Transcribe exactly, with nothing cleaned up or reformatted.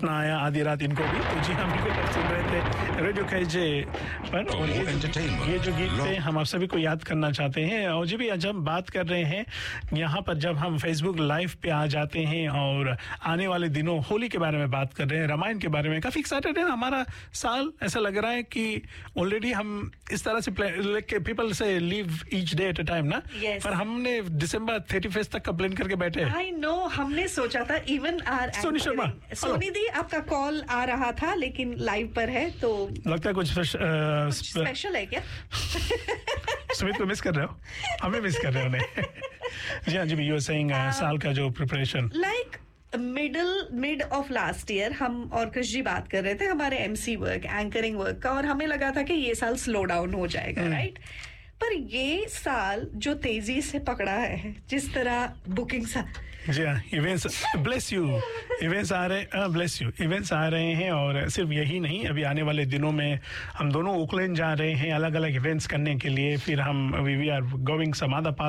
सपना आया आधी रात इनको भी। तो जी हम बिल्कुल सुन रहे थे रेडियो कैजे पर, और ये, ये जो गीत थे हम आप सभी को याद करना चाहते हैं। और जी भी आज हम बात कर रहे हैं यहाँ पर, जब हम फेसबुक लाइव पे आ जाते हैं और आने वाले दिनों होली के बारे में बात कर रहे हैं, रामायण के बारे में, काफी एक्साइटेड है हमारा साल। ऐसा लग रहा है कि ऑलरेडी हम इस तरह से लेके पीपल से live each day at a time ना, yes. पर हमने दिसंबर थर्टी फर्स्ट तक का प्लान करके बैठे। आई नो, हमने सोचा था इवन आर सोनी शर्मा, सोनी दी आपका कॉल आ रहा था लेकिन लाइव पर है तो लगता है कुछ स्पेशल है क्या? सुमित को मिस कर रहे हो? हमें मिस कर रहे हो उन्हें। जी हाँ जी, यू आर सेइंग साल का जो preparation like middle mid of last year हम और कृष जी बात कर रहे थे हमारे एमसी वर्क, एंकरिंग वर्क का, और हमें लगा था कि ये साल स्लो डाउन हो जाएगा, राइट? पर ये साल जो तेजी से पकड़ा है, जिस तरह बुकिंग सा जी हाँ, इवेंट्स ब्लेस यू इवेंट्स आ रहे ब्लेस यू इवेंट्स आ रहे हैं। और सिर्फ यही नहीं, अभी आने वाले दिनों में हम दोनों ओकलैंड जा रहे हैं अलग अलग इवेंट्स करने के लिए। फिर हम we are going some other part